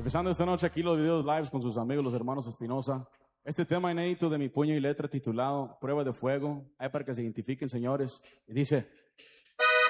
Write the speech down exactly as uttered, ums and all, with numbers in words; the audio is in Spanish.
Empezando esta noche aquí los videos lives con sus amigos, los hermanos Espinosa. Este tema inédito de Mi Puño y Letra titulado Prueba de Fuego. Hay para que se identifiquen, señores. Y dice...